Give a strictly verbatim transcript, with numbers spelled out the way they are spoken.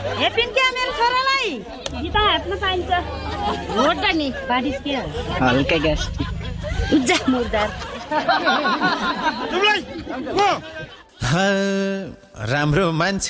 हेपिन क्या मेरो छोरालाई गीता हातमा पाइन्छ भोट नि बाडिस के हल्का ग्यास उज्जा मुर्दार राम्रो मान्छे